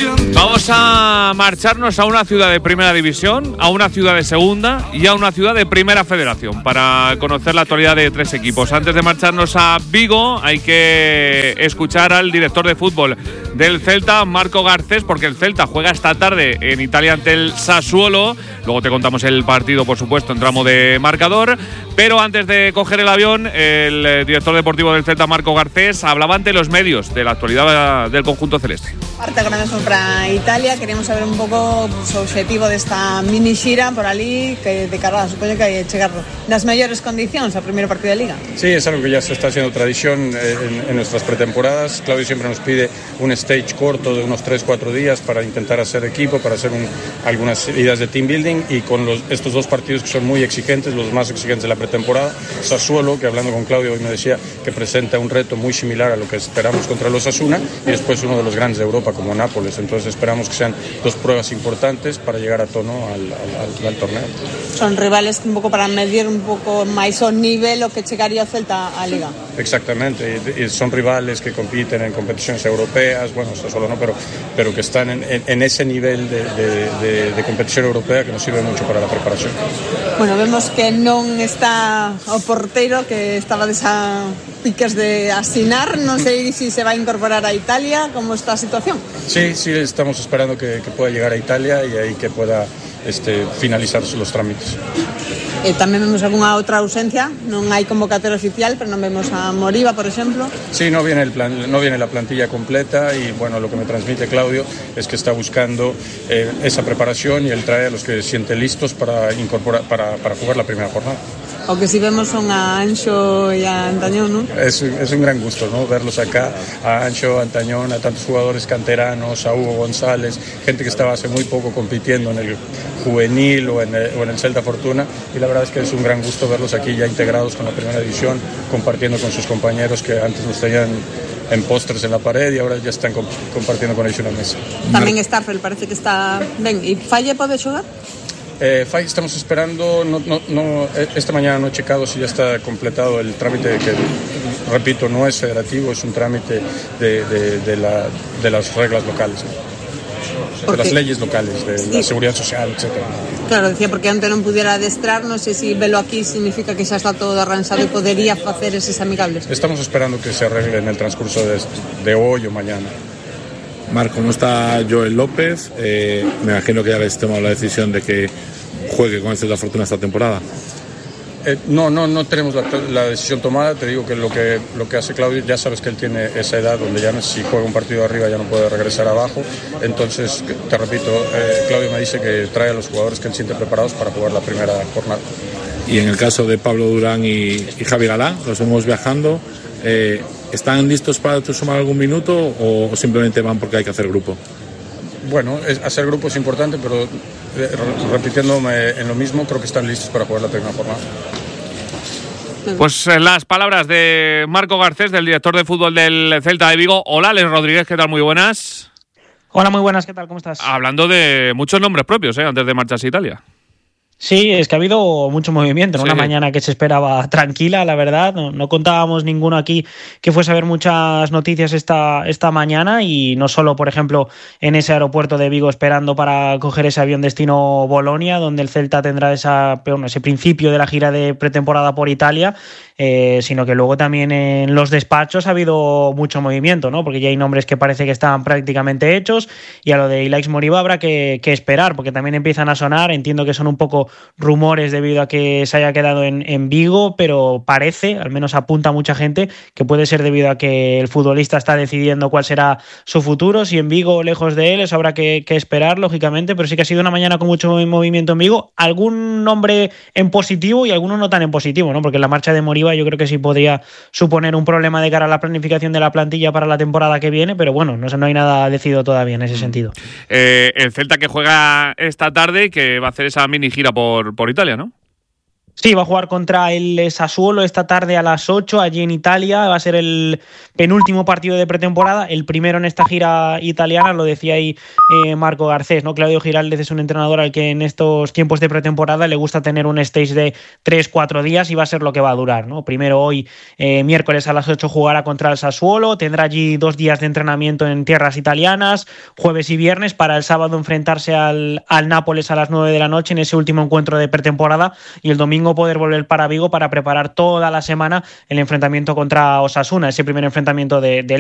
Vamos a marcharnos a una ciudad de primera división, a una ciudad de segunda y a una ciudad de primera federación para conocer la actualidad de tres equipos. Antes de marcharnos a Vigo hay que escuchar al director de fútbol del Celta, Marco Garcés, porque el Celta juega esta tarde en Italia ante el Sassuolo. Luego te contamos el partido, por supuesto, en tramo de marcador. Pero antes de coger el avión, el director deportivo del Celta, Marco Garcés, hablaba ante los medios de la actualidad del conjunto celeste. Parte agora mesmo para Italia, queremos saber un pouco o objetivo desta mini xira por ali, que de cara, supoño que hai chegar nas mellores condicións ao primeiro partido de Liga. Sí, es algo que ya se está haciendo tradición en nuestras pretemporadas. Claudio siempre nos pide un stage corto de unos 3-4 días para intentar hacer equipo, para hacer algunas ideas de team building, y con estos dos partidos que son muy exigentes, los más exigentes de la pretemporada. Sassuolo, que hablando con Claudio hoy me decía que presenta un reto muy similar a lo que esperamos contra los Osasuna, y después uno de los grandes de Europa como Nápoles. Entonces esperamos que sean dos pruebas importantes para llegar a tono al torneo. Son rivales un pouco para medir un pouco máis o nivel o que chegaría o Celta á Liga. Exactamente, y son rivales que compiten en competiciones europeas, bueno, Sassuolo no, pero que están en ese nivel de competición europea que nos sirve mucho para la preparación. Bueno, vemos que non está o porteiro, que estaba desa piques de asinar, non sei se va a incorporar a Italia. ¿Cómo está a situación? Sí, estamos esperando que pueda llegar a Italia y ahí que pueda finalizar los trámites. Tamén vemos algunha outra ausencia, non hai convocatoria oficial, pero non vemos a Moriba, por exemplo. Sí, no viene la plantilla completa, y bueno, lo que me transmite Claudio es que está buscando esa preparación, y él trae a los que siente listos para incorporar para jugar la primera jornada. O que si vemos son a Anxo y a Antañón, ¿no? Es un gran gusto, ¿no? Verlos acá, a Anxo, a Antañón, a tantos jugadores canteranos, a Hugo González, gente que estaba hace muy poco compitiendo en el juvenil o en el Celta Fortuna, y la verdad es que es un gran gusto verlos aquí ya integrados con la primera división, compartiendo con sus compañeros que antes nos tenían en pósters en la pared y ahora ya están compartiendo con ellos una mesa. Tamén Starfel parece que está ben. E Falle pode xogar? Fai estamos esperando, esta mañana no he checado si ya está completado el trámite, que repito, no es federativo, es un trámite de las reglas locales, ¿no? De las leyes locales, de la seguridad social, etcétera. Claro, decía, porque antes non pudiera adestrar, non sei se velo aquí significa que xa está todo arranxado e podería facer eses amigables. Estamos esperando que se arregle en el transcurso de hoy o mañana. Marco, ¿cómo está Joel López? Me imagino que ya habéis tomado la decisión de que juegue con el Celta Fortuna esta temporada. No tenemos la decisión tomada. Te digo que lo que hace Claudio, ya sabes que él tiene esa edad donde ya si juega un partido arriba ya no puede regresar abajo. Entonces, te repito, Claudio me dice que trae a los jugadores que él siente preparados para jugar la primera jornada. Y en el caso de Pablo Durán y Javi Galán, los vemos viajando. ¿Están listos para sumar algún minuto o simplemente van porque hay que hacer grupo? Bueno, hacer grupo es importante, pero repitiéndome en lo mismo, creo que están listos para jugar la primera jornada. Pues las palabras de Marco Garcés, del director de fútbol del Celta de Vigo. Hola, Alex Rodríguez, ¿qué tal? Muy buenas. Hola, muy buenas, ¿qué tal? ¿Cómo estás? Hablando de muchos nombres propios, antes de marcharse a Italia. Sí, es que ha habido mucho movimiento en una mañana que se esperaba tranquila, la verdad. No contábamos ninguno aquí que fuese a haber muchas noticias esta mañana, y no solo, por ejemplo, en ese aeropuerto de Vigo esperando para coger ese avión destino Bolonia, donde el Celta tendrá ese principio de la gira de pretemporada por Italia, sino que luego también en los despachos ha habido mucho movimiento, ¿no? Porque ya hay nombres que parece que están prácticamente hechos, y a lo de Ilaix Moriba habrá que esperar, porque también empiezan a sonar. Entiendo que son un poco rumores debido a que se haya quedado en Vigo, pero parece, al menos apunta mucha gente, que puede ser debido a que el futbolista está decidiendo cuál será su futuro, si en Vigo o lejos de él. Eso habrá que esperar, lógicamente, pero sí que ha sido una mañana con mucho movimiento en Vigo. Algún nombre en positivo y algunos no tan en positivo, ¿no? Porque la marcha de Moriba yo creo que sí podría suponer un problema de cara a la planificación de la plantilla para la temporada que viene, pero bueno, no hay nada decidido todavía en ese sentido. El Celta que juega esta tarde, que va a hacer esa mini gira por Italia, ¿no? Sí, va a jugar contra el Sassuolo esta tarde a las 8 allí en Italia. Va a ser el penúltimo partido de pretemporada, el primero en esta gira italiana, lo decía ahí Marco Garcés, ¿no? Claudio Giraldez es un entrenador al que en estos tiempos de pretemporada le gusta tener un stage de 3-4 días y va a ser lo que va a durar, ¿no? Primero hoy, miércoles a las 8 jugará contra el Sassuolo, tendrá allí 2 días de entrenamiento en tierras italianas, jueves y viernes, para el sábado enfrentarse al Nápoles a las 9 de la noche en ese último encuentro de pretemporada, y el domingo poder volver para Vigo para preparar toda la semana el enfrentamiento contra Osasuna, ese primer enfrentamiento de